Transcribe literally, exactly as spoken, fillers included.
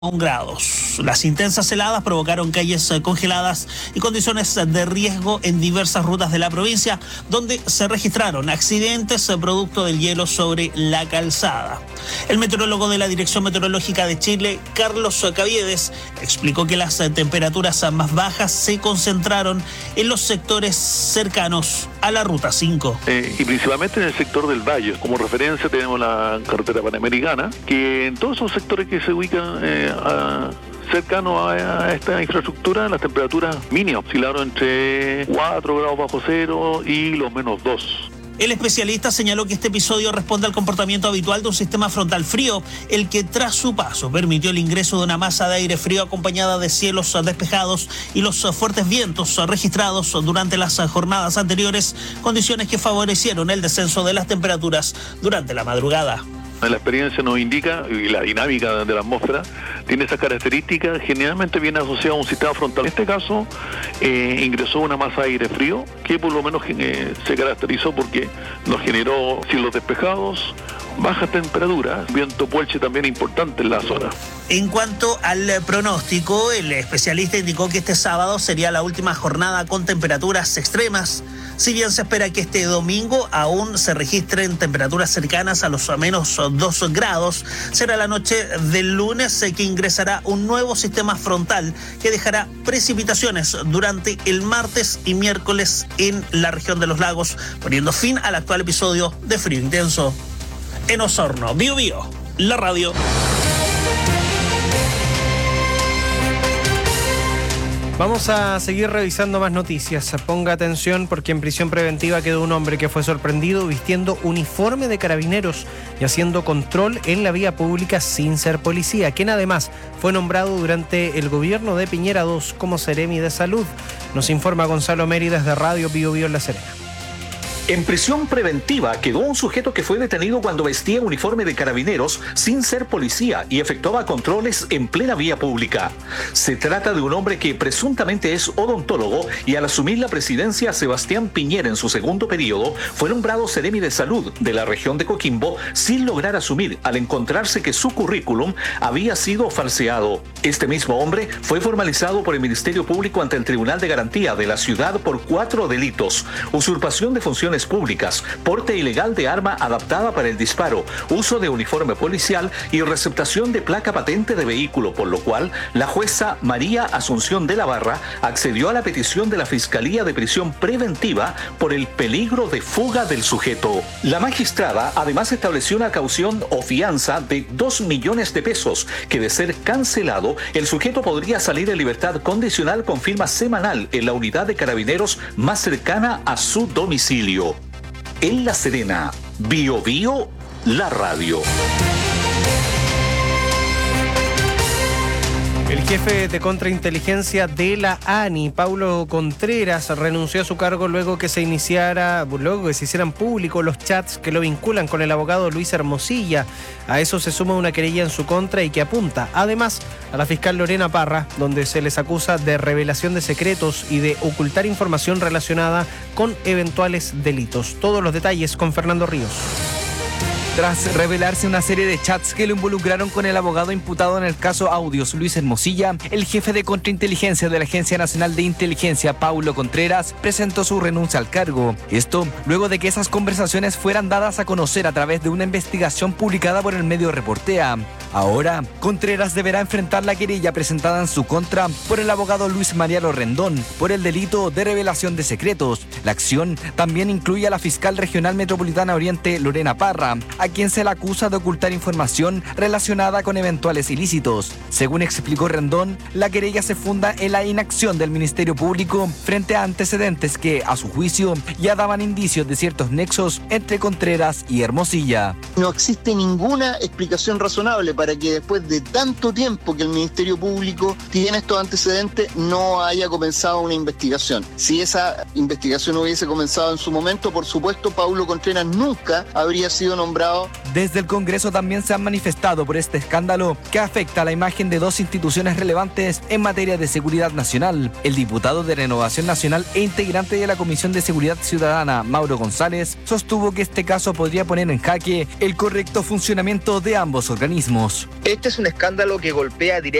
grados. Las intensas heladas provocaron calles congeladas y condiciones de riesgo en diversas rutas de la provincia, donde se registraron accidentes producto del hielo sobre la calzada. El meteorólogo de la Dirección Meteorológica de Chile, Carlos Caviedes, explicó que las temperaturas más bajas se concentraron en los sectores cercanos a la Ruta cinco. Eh, y principalmente en el sector del Valle. Como referencia tenemos la carretera Panamericana, que en todos esos sectores que se ubican eh, a, cercano a, a esta infraestructura, las temperaturas mínimas oscilaron entre cuatro grados bajo cero y los menos dos. El especialista señaló que este episodio responde al comportamiento habitual de un sistema frontal frío, el que tras su paso permitió el ingreso de una masa de aire frío acompañada de cielos despejados y los fuertes vientos registrados durante las jornadas anteriores, condiciones que favorecieron el descenso de las temperaturas durante la madrugada. La experiencia nos indica, y la dinámica de la atmósfera tiene esas características, generalmente viene asociado a un sistema frontal. En este caso, eh, ingresó una masa de aire frío, que por lo menos eh, se caracterizó porque nos generó cielos despejados, bajas temperaturas, viento puelche también importante en la zona. En cuanto al pronóstico, el especialista indicó que este sábado sería la última jornada con temperaturas extremas. Si bien se espera que este domingo aún se registren temperaturas cercanas a los menos dos grados, será la noche del lunes que ingresará un nuevo sistema frontal que dejará precipitaciones durante el martes y miércoles en la región de los lagos, poniendo fin al actual episodio de frío intenso. En Osorno, Bío Bío, la radio. Vamos a seguir revisando más noticias. Ponga atención porque en prisión preventiva quedó un hombre que fue sorprendido vistiendo uniforme de carabineros y haciendo control en la vía pública sin ser policía, quien además fue nombrado durante el gobierno de Piñera dos como Seremi de Salud. Nos informa Gonzalo Meri desde Radio Bío Bío en La Serena. En prisión preventiva quedó un sujeto que fue detenido cuando vestía uniforme de carabineros sin ser policía y efectuaba controles en plena vía pública. Se trata de un hombre que presuntamente es odontólogo y al asumir la presidencia Sebastián Piñera en su segundo periodo fue nombrado Seremi de Salud de la región de Coquimbo sin lograr asumir al encontrarse que su currículum había sido falseado. Este mismo hombre fue formalizado por el Ministerio Público ante el Tribunal de Garantía de la ciudad por cuatro delitos: usurpación de funciones públicas, porte ilegal de arma adaptada para el disparo, uso de uniforme policial y receptación de placa patente de vehículo, por lo cual la jueza María Asunción de la Barra accedió a la petición de la Fiscalía de Prisión Preventiva por el peligro de fuga del sujeto. La magistrada además estableció una caución o fianza de dos millones de pesos, que de ser cancelado, el sujeto podría salir en libertad condicional con firma semanal en la unidad de carabineros más cercana a su domicilio. En La Serena, Bío Bío, la radio. El jefe de contrainteligencia de la A N I, Paulo Contreras, renunció a su cargo luego que se iniciara, luego que se hicieran públicos los chats que lo vinculan con el abogado Luis Hermosilla. A eso se suma una querella en su contra y que apunta, además, a la fiscal Lorena Parra, donde se les acusa de revelación de secretos y de ocultar información relacionada con eventuales delitos. Todos los detalles con Fernando Ríos. Tras revelarse una serie de chats que lo involucraron con el abogado imputado en el caso Audios, Luis Hermosilla, el jefe de contrainteligencia de la Agencia Nacional de Inteligencia, Paulo Contreras, presentó su renuncia al cargo. Esto luego de que esas conversaciones fueran dadas a conocer a través de una investigación publicada por el medio Reportea. Ahora, Contreras deberá enfrentar la querella presentada en su contra por el abogado Luis Mariano Rendón por el delito de revelación de secretos. La acción también incluye a la fiscal regional metropolitana Oriente, Lorena Parra, a quien se le acusa de ocultar información relacionada con eventuales ilícitos. Según explicó Rendón, la querella se funda en la inacción del Ministerio Público frente a antecedentes que, a su juicio, ya daban indicios de ciertos nexos entre Contreras y Hermosilla. No existe ninguna explicación razonable para que después de tanto tiempo que el Ministerio Público tiene estos antecedentes no haya comenzado una investigación. Si esa investigación hubiese comenzado en su momento, por supuesto, Paulo Contreras nunca habría sido nombrado lado. Desde el Congreso también se han manifestado por este escándalo que afecta a la imagen de dos instituciones relevantes en materia de seguridad nacional. El diputado de Renovación Nacional e integrante de la Comisión de Seguridad Ciudadana, Mauro González, sostuvo que este caso podría poner en jaque el correcto funcionamiento de ambos organismos. Este es un escándalo que golpea directamente